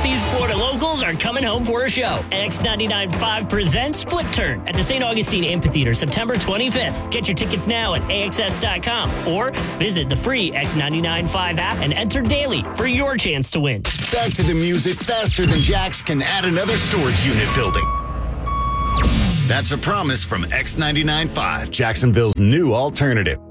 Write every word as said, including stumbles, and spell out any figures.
Southeast Florida locals are coming home for a show. X ninety-nine point five presents Flip Turn at the Saint Augustine Amphitheater September twenty-fifth. Get your tickets now at A X S dot com or visit the free X ninety-nine point five app and enter daily for your chance to win. Back to the music faster than Jax can add another storage unit building. That's a promise from X ninety-nine point five, Jacksonville's new alternative.